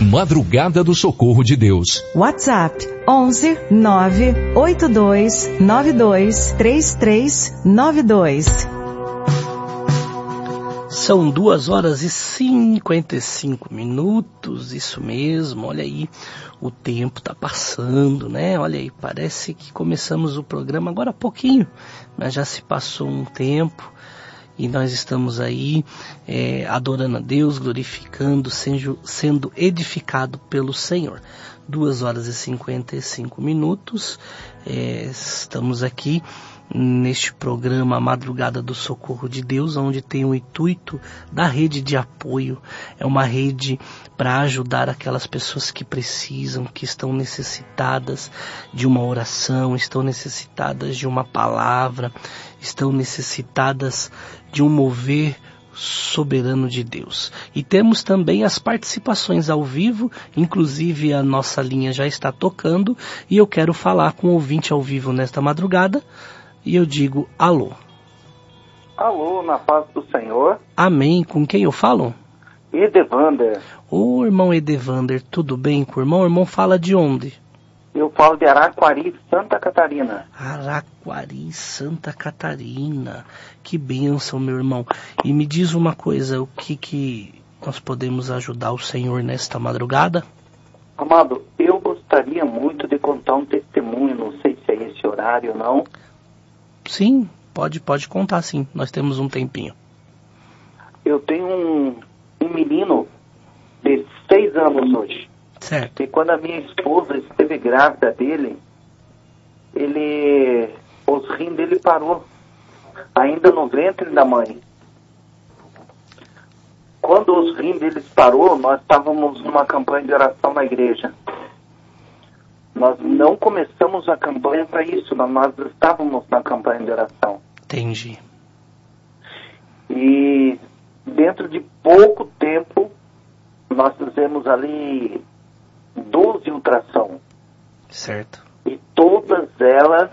Madrugada do Socorro de Deus. WhatsApp 11 982 92 3392. São 2h55, isso mesmo, olha aí, o tempo tá passando, né? Olha aí, parece que começamos o programa agora há pouquinho, mas já se passou um tempo e nós estamos aí adorando a Deus, glorificando, sendo edificado pelo Senhor. 2h55, estamos aqui neste programa Madrugada do Socorro de Deus, onde tem o intuito da rede de apoio. É uma rede para ajudar aquelas pessoas que precisam, que estão necessitadas de uma oração, estão necessitadas de uma palavra, estão necessitadas de um mover soberano de Deus. E temos também as participações ao vivo, inclusive a nossa linha já está tocando e eu quero falar com o ouvinte ao vivo nesta madrugada. E eu digo alô. Alô, na paz do Senhor. Amém. Com quem eu falo? Edevander. Ô, irmão Edevander, tudo bem com o irmão? O irmão fala de onde? Eu falo de Araquari, Santa Catarina. Araquari, Santa Catarina. Que bênção, meu irmão. E me diz uma coisa, o que nós podemos ajudar o Senhor nesta madrugada? Amado, eu gostaria muito de contar um testemunho, não sei se é esse horário ou não. Sim, pode contar sim, nós temos um tempinho. Eu tenho um menino de 6 anos hoje. Certo. E quando a minha esposa esteve grávida dele, os rins dele parou, ainda no ventre da mãe. Quando os rins deles parou, nós estávamos numa campanha de oração na igreja. Nós não começamos a campanha para isso, nós estávamos na campanha de oração. Entendi. E dentro de pouco tempo, nós fizemos ali 12 ultrassom. Certo. E todas elas